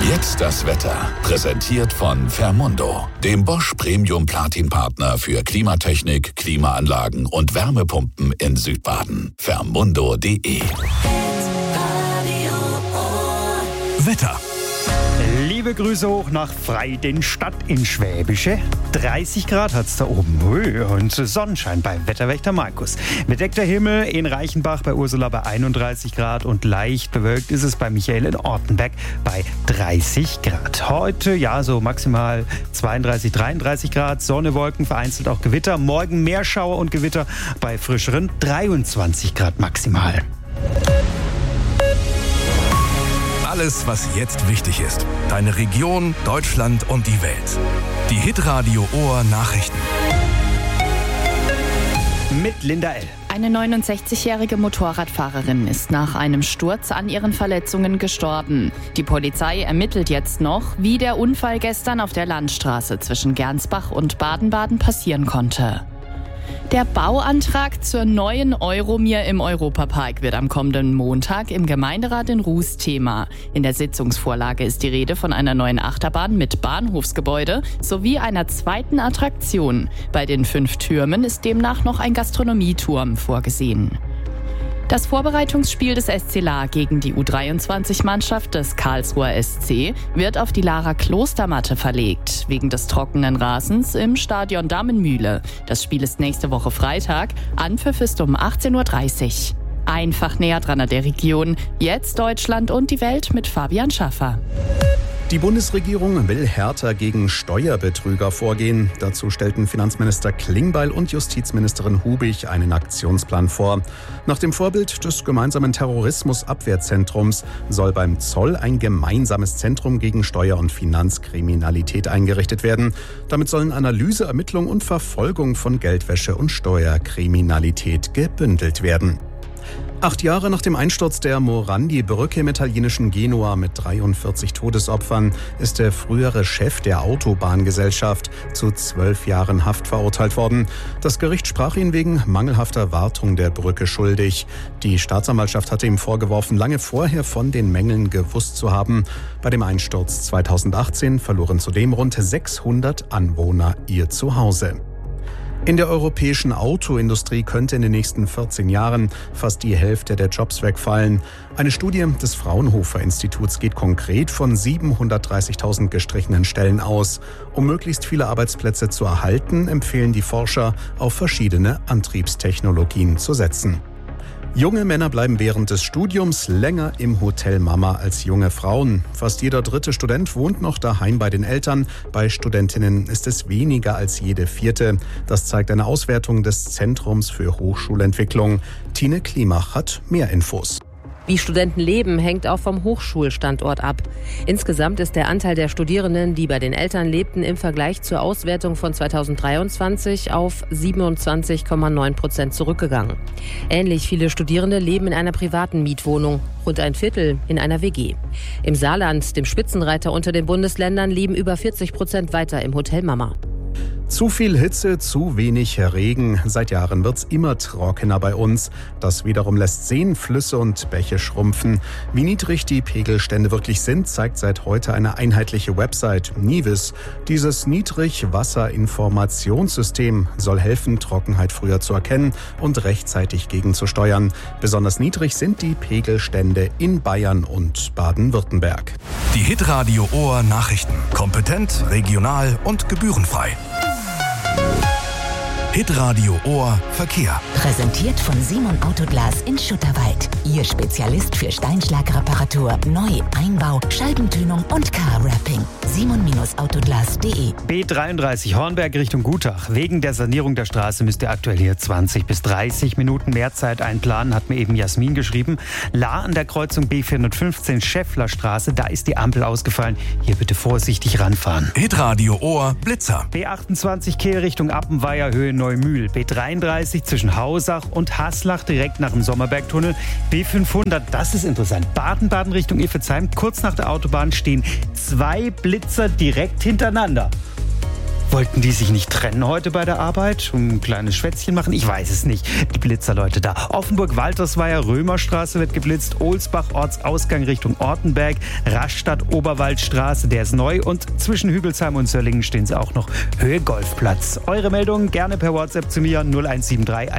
Jetzt das Wetter. Präsentiert von Fermundo, dem Bosch Premium Platin Partner für Klimatechnik, Klimaanlagen und Wärmepumpen in Südbaden. Fermundo.de. Wetter. Liebe Grüße hoch nach Freidenstadt in Schwäbische. 30 Grad hat's da oben. Und Sonnenschein bei Wetterwächter Markus. Bedeckter Himmel in Reichenbach bei Ursula bei 31 Grad und leicht bewölkt ist es bei Michael in Ortenberg bei 30 Grad. Heute so maximal 32, 33 Grad. Sonne, Wolken, vereinzelt auch Gewitter. Morgen mehr Schauer und Gewitter bei frischeren 23 Grad maximal. Alles, was jetzt wichtig ist. Deine Region, Deutschland und die Welt. Die Hitradio Ohr Nachrichten. Mit Linda L. Eine 69-jährige Motorradfahrerin ist nach einem Sturz an ihren Verletzungen gestorben. Die Polizei ermittelt jetzt noch, wie der Unfall gestern auf der Landstraße zwischen Gernsbach und Baden-Baden passieren konnte. Der Bauantrag zur neuen Euromir im Europapark wird am kommenden Montag im Gemeinderat in Ruß Thema. In der Sitzungsvorlage ist die Rede von einer neuen Achterbahn mit Bahnhofsgebäude sowie einer zweiten Attraktion. Bei den 5 Türmen ist demnach noch ein Gastronomieturm vorgesehen. Das Vorbereitungsspiel des SC Lahr gegen die U23-Mannschaft des Karlsruher SC wird auf die Lahrer Klostermatte verlegt, wegen des trockenen Rasens im Stadion Damenmühle. Das Spiel ist nächste Woche Freitag, Anpfiff ist um 18.30 Uhr. Einfach näher dran an der Region, jetzt Deutschland und die Welt mit Fabian Schaffer. Die Bundesregierung will härter gegen Steuerbetrüger vorgehen. Dazu stellten Finanzminister Klingbeil und Justizministerin Hubig einen Aktionsplan vor. Nach dem Vorbild des gemeinsamen Terrorismusabwehrzentrums soll beim Zoll ein gemeinsames Zentrum gegen Steuer- und Finanzkriminalität eingerichtet werden. Damit sollen Analyse, Ermittlung und Verfolgung von Geldwäsche und Steuerkriminalität gebündelt werden. 8 Jahre nach dem Einsturz der Morandi-Brücke im italienischen Genua mit 43 Todesopfern ist der frühere Chef der Autobahngesellschaft zu 12 Jahren Haft verurteilt worden. Das Gericht sprach ihn wegen mangelhafter Wartung der Brücke schuldig. Die Staatsanwaltschaft hatte ihm vorgeworfen, lange vorher von den Mängeln gewusst zu haben. Bei dem Einsturz 2018 verloren zudem rund 600 Anwohner ihr Zuhause. In der europäischen Autoindustrie könnte in den nächsten 14 Jahren fast die Hälfte der Jobs wegfallen. Eine Studie des Fraunhofer-Instituts geht konkret von 730.000 gestrichenen Stellen aus. Um möglichst viele Arbeitsplätze zu erhalten, empfehlen die Forscher, auf verschiedene Antriebstechnologien zu setzen. Junge Männer bleiben während des Studiums länger im Hotel Mama als junge Frauen. Fast jeder 3. Student wohnt noch daheim bei den Eltern. Bei Studentinnen ist es weniger als jede 4. Das zeigt eine Auswertung des Zentrums für Hochschulentwicklung. Tine Klimach hat mehr Infos. Wie Studenten leben, hängt auch vom Hochschulstandort ab. Insgesamt ist der Anteil der Studierenden, die bei den Eltern lebten, im Vergleich zur Auswertung von 2023 auf 27,9% zurückgegangen. Ähnlich viele Studierende leben in einer privaten Mietwohnung, rund ein Viertel in einer WG. Im Saarland, dem Spitzenreiter unter den Bundesländern, leben über 40% weiter im Hotel Mama. Zu viel Hitze, zu wenig Regen. Seit Jahren wird's immer trockener bei uns. Das wiederum lässt Seen, Flüsse und Bäche schrumpfen. Wie niedrig die Pegelstände wirklich sind, zeigt seit heute eine einheitliche Website, Nivis. Dieses Niedrigwasserinformationssystem soll helfen, Trockenheit früher zu erkennen und rechtzeitig gegenzusteuern. Besonders niedrig sind die Pegelstände in Bayern und Baden-Württemberg. Die Hitradio Ohr Nachrichten. Kompetent, regional und gebührenfrei. Hitradio Ohr Verkehr. Präsentiert von Simon Autoglas in Schutterwald. Ihr Spezialist für Steinschlagreparatur, Neu-, Einbau, Scheibentönung und Car-Wrapping. Simon-Autoglas.de. B33 Hornberg Richtung Gutach. Wegen der Sanierung der Straße müsst ihr aktuell hier 20 bis 30 Minuten mehr Zeit einplanen, hat mir eben Jasmin geschrieben. Lahr an der Kreuzung B415 Schäfflerstraße, da ist die Ampel ausgefallen. Hier bitte vorsichtig ranfahren. Hitradio Ohr Blitzer. B28 Kehl Richtung Appenweier Höhe Neumühl. B33 zwischen Hausach und Haslach direkt nach dem Sommerbergtunnel. B500, das ist interessant. Baden-Baden Richtung Iffezheim. Kurz nach der Autobahn stehen 2 Blitzer direkt hintereinander. Wollten die sich nicht trennen heute bei der Arbeit? Ein kleines Schwätzchen machen? Ich weiß es nicht. Die Blitzerleute da. Offenburg-Waltersweier, Römerstraße wird geblitzt. Ohlsbach, Ortsausgang Richtung Ortenberg. Rastatt, Oberwaldstraße, der ist neu. Und zwischen Hügelsheim und Söllingen stehen sie auch noch. Höhe Golfplatz. Eure Meldung gerne per WhatsApp zu mir 0173